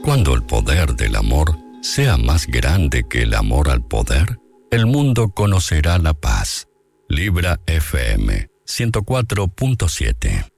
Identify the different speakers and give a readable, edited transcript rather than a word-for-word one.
Speaker 1: Cuando el poder del amor sea más grande que el amor al poder, el mundo conocerá la paz. Libra FM 104.7.